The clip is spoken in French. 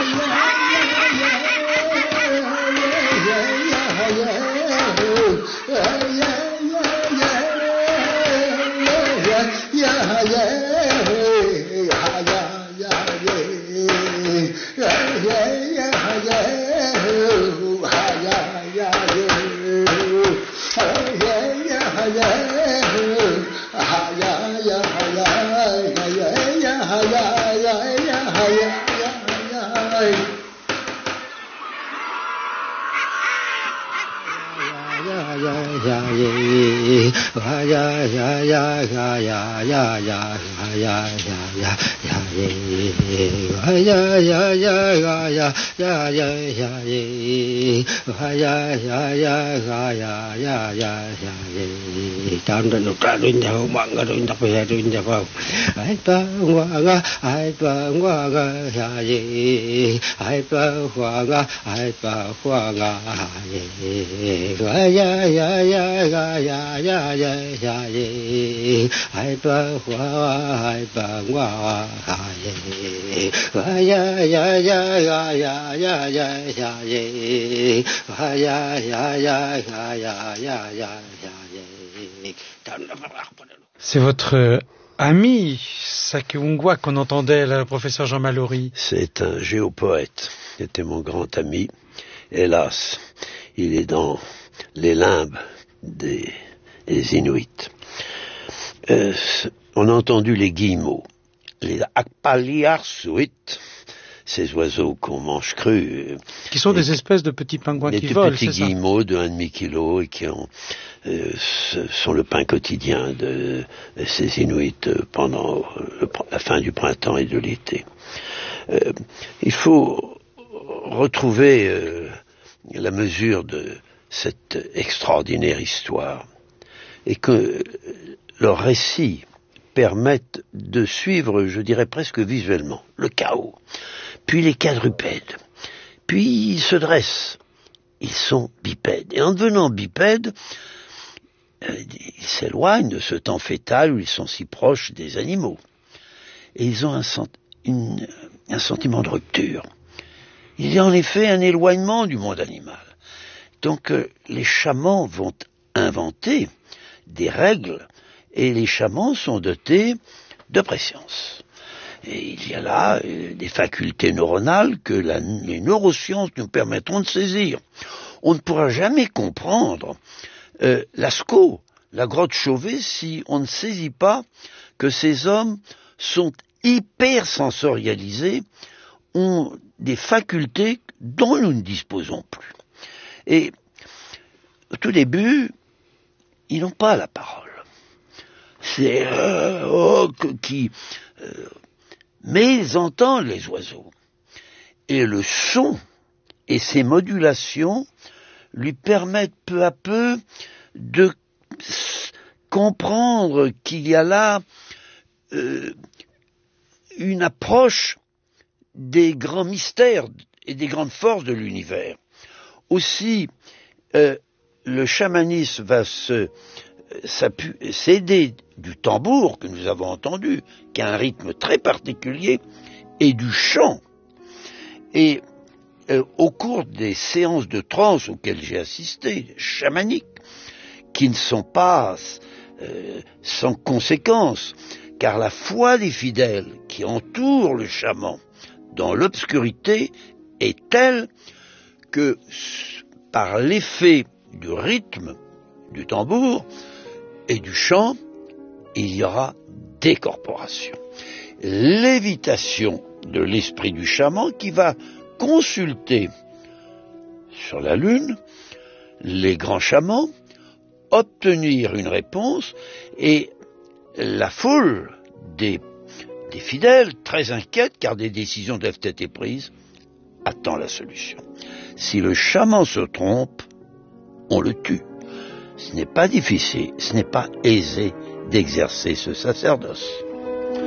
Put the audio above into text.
C'est votre ami Sakungwa qu'on entendait là, le professeur Jean Mallory. C'est un géopoète. C'était mon grand ami. Hélas, il est dans les limbes des Inuits. On a entendu les guillemots, les akpaliarsuit, ces oiseaux qu'on mange crus. Qui sont des espèces de petits pingouins qui volent, c'est ça? Des petits guillemots de 1,5 kg et qui sont le pain quotidien de ces Inuits pendant la fin du printemps et de l'été. Il faut retrouver la mesure de cette extraordinaire histoire et que leurs récits permettent de suivre, je dirais presque visuellement, le chaos, puis les quadrupèdes, puis ils se dressent, ils sont bipèdes, et en devenant bipèdes, ils s'éloignent de ce temps fœtal où ils sont si proches des animaux, et ils ont un sentiment de rupture. Il y a en effet un éloignement du monde animal. Donc les chamans vont inventer des règles et les chamans sont dotés de préscience. Et il y a là des facultés neuronales que les neurosciences nous permettront de saisir. On ne pourra jamais comprendre Lascaux, la grotte Chauvet, si on ne saisit pas que ces hommes sont hyper sensorialisés, ont des facultés dont nous ne disposons plus. Et au tout début, ils n'ont pas la parole. C'est mais ils entendent les oiseaux. Et le son et ses modulations lui permettent peu à peu de comprendre qu'il y a là une approche des grands mystères et des grandes forces de l'univers. Aussi, le chamanisme va s'aider du tambour que nous avons entendu, qui a un rythme très particulier, et du chant. Et au cours des séances de transe auxquelles j'ai assisté, chamaniques, qui ne sont pas sans conséquence, car la foi des fidèles qui entourent le chaman dans l'obscurité est telle que, par l'effet du rythme du tambour et du chant, il y aura décorporation, lévitation de l'esprit du chaman qui va consulter sur la lune les grands chamans, obtenir une réponse, et la foule des fidèles, très inquiète car des décisions doivent être prises, attend la solution. Si le chaman se trompe, on le tue. Ce n'est pas difficile, ce n'est pas aisé d'exercer ce sacerdoce.